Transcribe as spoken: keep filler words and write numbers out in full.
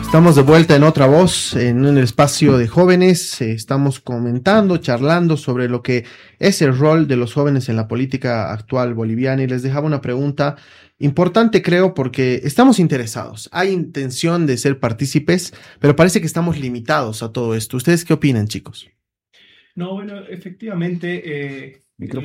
Estamos de vuelta en Otra Voz, en el espacio de jóvenes. Eh, estamos comentando, charlando sobre lo que es el rol de los jóvenes en la política actual boliviana, y les dejaba una pregunta importante, creo, porque estamos interesados. Hay intención de ser partícipes, pero parece que estamos limitados a todo esto. ¿Ustedes qué opinan, chicos? No, bueno, efectivamente, eh,